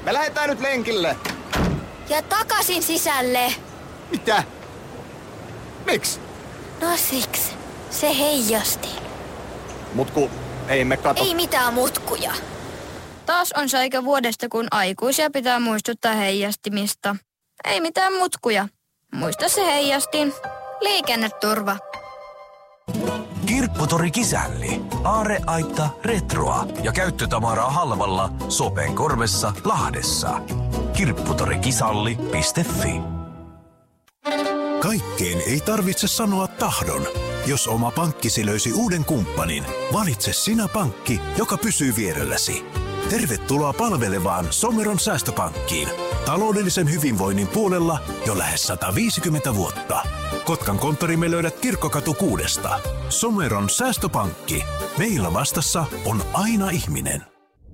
Me lähdetään nyt lenkille. Ja takaisin sisälle. Mitä? Miksi? No siksi. Se heijasti. Mutku, ei me kato. Ei mitään mutkuja. Taas on säikä vuodesta, kun aikuisia pitää muistuttaa heijastimista. Ei mitään mutkuja. Muista se heijastin. Liikenneturva. Kirpputori Kisälli. Aarreaitta retroa ja käyttötavaraa halvalla Sopenkorvessa Lahdessa. Kirpputorikisalli.fi. Kaikkeen ei tarvitse sanoa tahdon. Jos oma pankkisi löysi uuden kumppanin, valitse sinä pankki, joka pysyy vierelläsi. Tervetuloa palvelevaan Someron säästöpankkiin. Taloudellisen hyvinvoinnin puolella jo lähes 150 vuotta. Kotkan konttorimme löydät Kirkkokatu 6. Someron säästöpankki. Meillä vastassa on aina ihminen.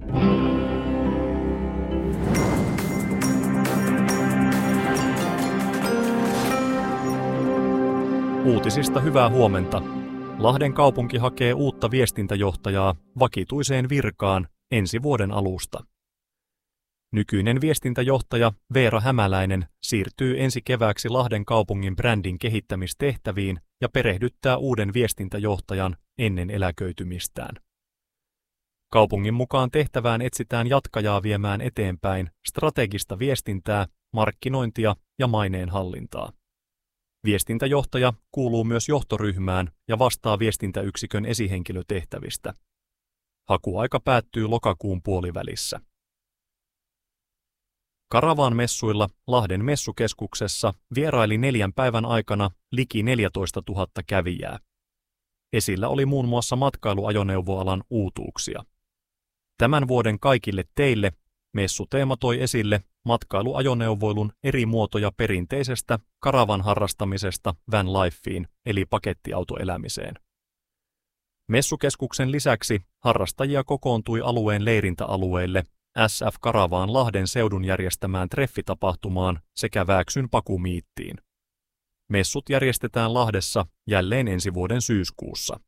Uutisista hyvää huomenta. Lahden kaupunki hakee uutta viestintäjohtajaa vakituiseen virkaan ensi vuoden alusta. Nykyinen viestintäjohtaja Veera Hämäläinen siirtyy ensi kevääksi Lahden kaupungin brändin kehittämistehtäviin ja perehdyttää uuden viestintäjohtajan ennen eläköitymistään. Kaupungin mukaan tehtävään etsitään jatkajaa viemään eteenpäin strategista viestintää, markkinointia ja maineenhallintaa. Viestintäjohtaja kuuluu myös johtoryhmään ja vastaa viestintäyksikön esihenkilötehtävistä. Hakuaika päättyy lokakuun puolivälissä. Karavan-messuilla Lahden messukeskuksessa vieraili 4 päivän aikana liki 14 000 kävijää. Esillä oli muun muassa matkailuajoneuvoalan uutuuksia. Tämän vuoden kaikille teille messuteema toi esille matkailuajoneuvoilun eri muotoja perinteisestä karavan harrastamisesta van lifeen eli pakettiautoelämiseen. Messukeskuksen lisäksi harrastajia kokoontui alueen leirintäalueille SF Karavaan Lahden seudun järjestämään treffitapahtumaan sekä Vääksyn pakumiittiin. Messut järjestetään Lahdessa jälleen ensi vuoden syyskuussa.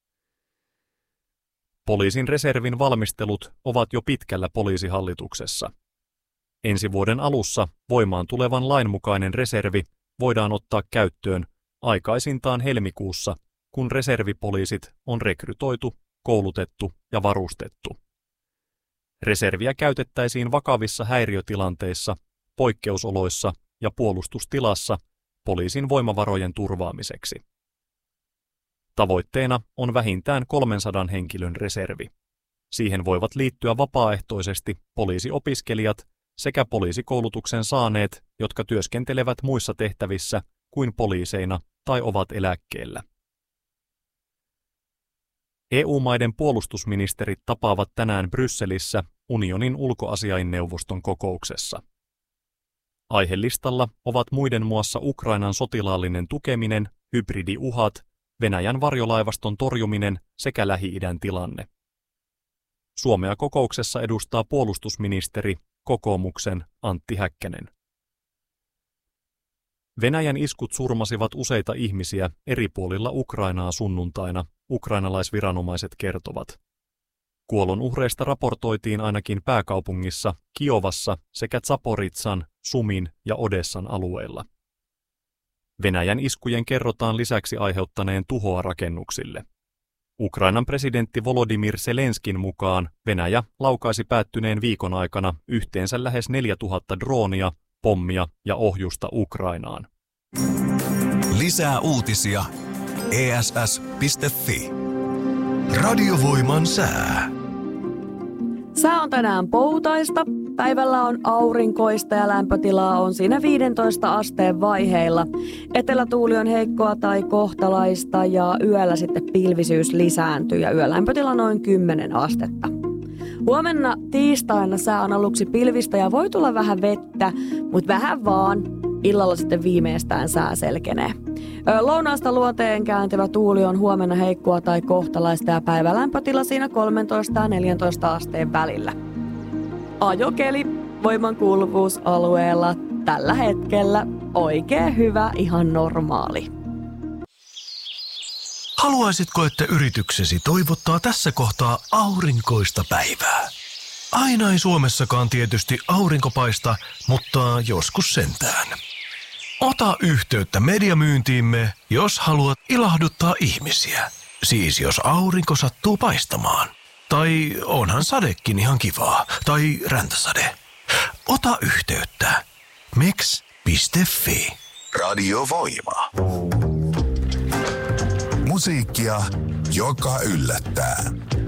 Poliisin reservin valmistelut ovat jo pitkällä poliisihallituksessa. Ensi vuoden alussa voimaan tulevan lainmukainen reservi voidaan ottaa käyttöön aikaisintaan helmikuussa, kun reservipoliisit on rekrytoitu, koulutettu ja varustettu. Reserviä käytettäisiin vakavissa häiriötilanteissa, poikkeusoloissa ja puolustustilassa poliisin voimavarojen turvaamiseksi. Tavoitteena on vähintään 300 henkilön reservi. Siihen voivat liittyä vapaaehtoisesti poliisiopiskelijat sekä poliisikoulutuksen saaneet, jotka työskentelevät muissa tehtävissä kuin poliiseina tai ovat eläkkeellä. EU-maiden puolustusministerit tapaavat tänään Brysselissä unionin ulkoasiainneuvoston kokouksessa. Aihelistalla ovat muiden muassa Ukrainan sotilaallinen tukeminen, hybridiuhat, Venäjän varjolaivaston torjuminen sekä Lähi-idän tilanne. Suomea kokouksessa edustaa puolustusministeri, kokoomuksen Antti Häkkänen. Venäjän iskut surmasivat useita ihmisiä eri puolilla Ukrainaa sunnuntaina, ukrainalaisviranomaiset kertovat. Kuolonuhreista raportoitiin ainakin pääkaupungissa, Kiovassa sekä Zaporizhan, Sumin ja Odessan alueilla. Venäjän iskujen kerrotaan lisäksi aiheuttaneen tuhoa rakennuksille. Ukrainan presidentti Volodymyr Zelenskin mukaan Venäjä laukaisi päättyneen viikon aikana yhteensä lähes 4000 droonia, pommia ja ohjusta Ukrainaan. Lisää uutisia ess.fi. Radiovoiman sää. Sää on tänään poutaista, päivällä on aurinkoista ja lämpötilaa on siinä 15 asteen vaiheilla. Etelätuuli on heikkoa tai kohtalaista ja yöllä sitten pilvisyys lisääntyy ja yölämpötila noin 10 astetta. Huomenna tiistaina sää on aluksi pilvistä ja voi tulla vähän vettä, mutta vähän vaan. Illalla sitten viimeistään sää selkenee. Lounaasta luoteen kääntyvä tuuli on huomenna heikkoa tai kohtalaista ja päivälämpötila siinä 13 ja 14 asteen välillä. Ajokeli voimankuuluvuusalueella tällä hetkellä oikein hyvä, ihan normaali. Haluaisitko, että yrityksesi toivottaa tässä kohtaa aurinkoista päivää? Aina ei Suomessakaan tietysti aurinko paista, mutta joskus sentään. Ota yhteyttä mediamyyntiimme, jos haluat ilahduttaa ihmisiä. Siis jos aurinko sattuu paistamaan. Tai onhan sadekin ihan kivaa. Tai räntäsade. Ota yhteyttä. Meks.fi. Radiovoima. Musiikkia, joka yllättää.